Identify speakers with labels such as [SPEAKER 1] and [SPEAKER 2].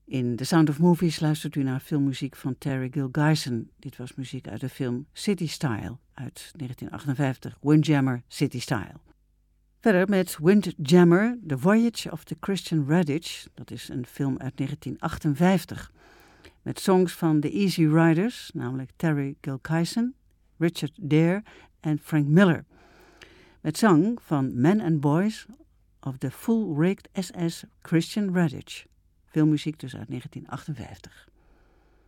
[SPEAKER 1] In The Sound of Movies luistert u naar filmmuziek van Terry Gilkyson. Dit was muziek uit de film City Style uit 1958, Windjammer City Style. Verder met Windjammer, The Voyage of the Christian Radish. Dat is een film uit 1958. Met songs van The Easy Riders, namelijk Terry Gilkyson, Richard Dare en Frank Miller. Met zang van Men and Boys of the Full Rigged SS Christian Radish. Filmmuziek dus uit 1958.